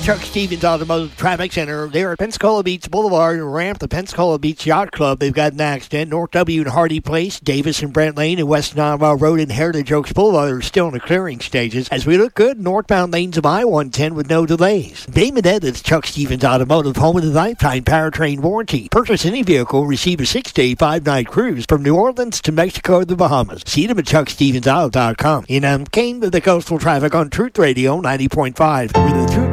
Chuck Stevens Automotive Traffic Center. They're at Pensacola Beach Boulevard and ramp the Pensacola Beach Yacht Club. They've got an accident. North W and Hardy Place, Davis and Brent Lane, and West Navajo Road and Heritage Oaks Boulevard are still in the clearing stages. As we look good, northbound lanes of I-110 with no delays. Damon Edwards, Chuck Stevens Automotive, home of the lifetime powertrain warranty. Purchase any vehicle, receive a 6-day, 5-night cruise from New Orleans to Mexico or the Bahamas. See them at ChuckStevensAuto.com. And I'm Kane with the Coastal Traffic on Truth Radio 90.5. With the Truth